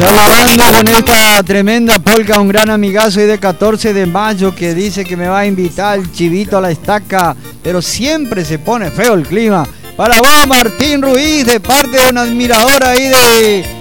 Trabajando con esta tremenda polca, un gran amigazo y de 14 de mayo que dice que me va a invitar el chivito a la estaca, pero siempre se pone feo el clima. Para vos, Martín Ruiz, de parte de un admirador ahí